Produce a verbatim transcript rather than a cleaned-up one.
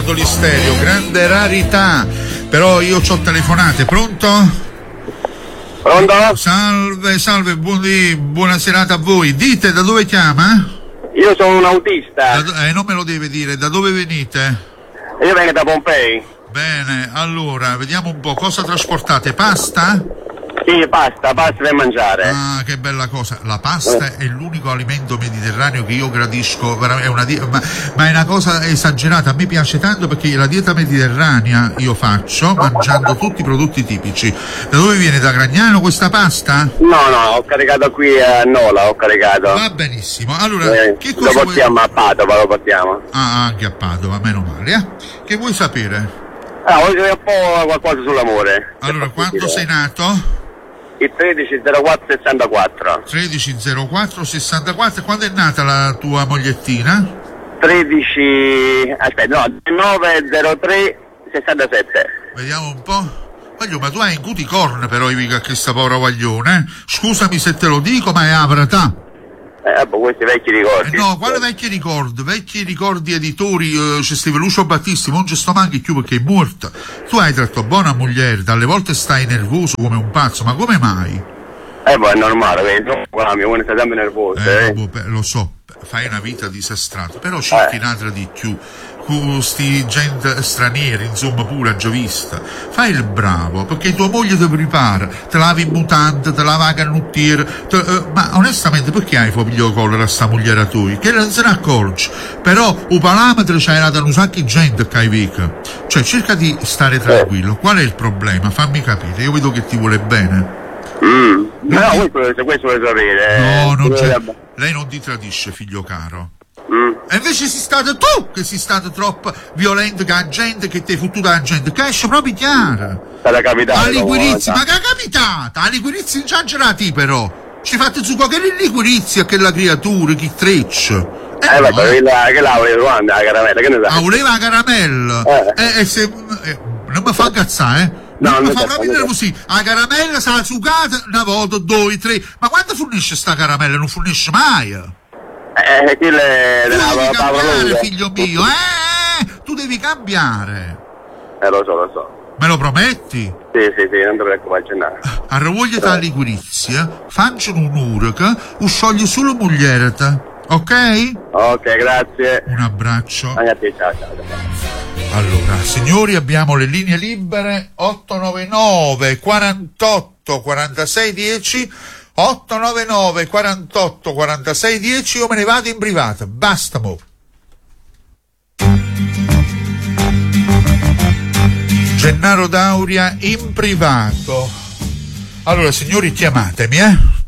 Listerio, grande rarità, però io ci ho telefonate. Pronto? Pronto? Salve, salve, buoni, buona serata a voi. Dite, da dove chiama? Io sono un autista. Da, eh, non me lo deve dire, da dove venite? Io vengo da Pompei. Bene, allora, vediamo un po', cosa trasportate? Pasta? Sì, pasta, pasta per mangiare. Ah, che bella cosa. La pasta è l'unico alimento mediterraneo che io gradisco, è una di- ma, ma è una cosa esagerata. A me piace tanto perché la dieta mediterranea io faccio mangiando tutti i prodotti tipici. Da dove viene? Da Gragnano questa pasta? No, no, ho caricato qui a Nola, ho caricato. Va benissimo. Allora, Eh, che lo cosa vuoi... portiamo a Padova, lo portiamo. Ah, anche a Padova, meno male, eh? Che vuoi sapere? Ah, voglio sapere un po' qualcosa sull'amore. Allora, quando sei nato? Il tredici zero quattro sessantaquattro. tredici zero quattro sessantaquattro. Quando è nata la tua mogliettina? tredici... aspetta, no, nove zero tre sessantasette. Vediamo un po'. Voglio, ma tu hai un cuticorn però, Ivica, che sta povera guaglione, eh? Scusami se te lo dico, ma è avratà. Eh, boh, questi vecchi ricordi. Eh no, quale vecchi ricordi? Vecchi ricordi editori, eh, c'è Steve Lucio Battisti, non ci sto manchi più perché è morta. Tu hai tratto buona moglie, dalle volte stai nervoso come un pazzo, ma come mai? Eh, boh, è normale, vedi, la mia buona sta sempre nervosa, Eh, eh. boh, beh, lo so, fai una vita disastrata, però cerchi Eh. un'altra di più. Con sti gente stranieri, insomma, pure già vista. Fai il bravo, perché tua moglie ti prepara, te lavi in mutante, te lava la canottiera, te, eh, ma onestamente perché hai figlio collera a sta moglie tua? Che non se ne accorge. Però un parametro c'hai dato un sacco di gente che hai vica. Cioè, cerca di stare tranquillo. Qual è il problema? Fammi capire, io vedo che ti vuole bene. Mm. No, questo, questo vuoi sapere. No, eh. non c'è. Vabbè. Lei non ti tradisce, figlio caro. Mm. E invece sei stato tu che sei stato troppo violento con la gente, che ti hai fottuto la gente, che esce proprio chiara. Sarà capitato. La liquirizia, una ma che è capitata? La liquirizia in ciancerati però. Ci fate su che liquirizia che la creatura, che treccia. volta. Eh, vabbè, quella che la voleva quando la caramella, che ne sai? Ah, voleva la caramella. Eh. E, e se... eh, non mi fa incazzare, eh? No, Non mi non fa so, proprio non so. così. La caramella sarà sucata una volta, due, tre. Ma quando fornisce sta caramella? Non fornisce mai. Eh, quello è Tu della devi Paolo cambiare, Lunga. figlio mio, eh? Tu devi cambiare. Eh, lo so, lo so. Me lo prometti? Sì, sì, sì, non ti preoccupare, c'è nada. A ravogliata la liquirizia, facciano un'ora che o scioglie solo moglierata, ok? Ok, grazie. Un abbraccio. Anche a te, ciao, ciao. ciao. Allora, signori, abbiamo le linee libere otto nove nove quarantotto quarantasei dieci, otto nove nove quarantotto quarantasei dieci. Io me ne vado in privata, basta mo. Gennaro Dauria in privato. Allora, signori, chiamatemi, eh?